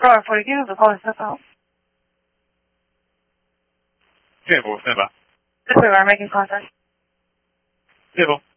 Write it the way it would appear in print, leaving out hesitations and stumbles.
Roar 42, the call is stuff out. Table, stand by. This way, we're making contact. Table.